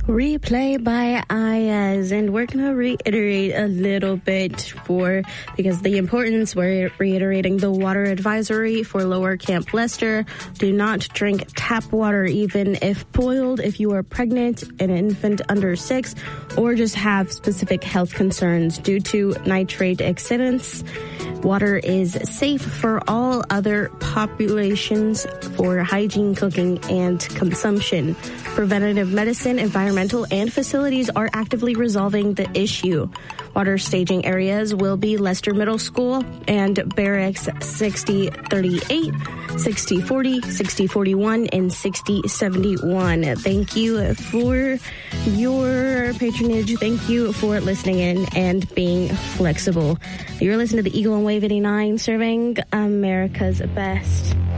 Replay by Ayaz, and we're going to reiterate a little bit because the importance, we're reiterating the water advisory for Lower Camp Leicester. Do not drink tap water, even if boiled, if you are pregnant, an infant under 6, or just have specific health concerns due to nitrate exceedance. Water is safe for all other populations for hygiene, cooking, and consumption. Preventative medicine, environmental, and facilities are actively resolving the issue. Water staging areas will be Leicester Middle School and Barracks 6038, 6040, 6041, and 6071. Thank you for your patronage. Thank you for listening in and being flexible. You're listening to the Eagle and Wave 89, serving America's best.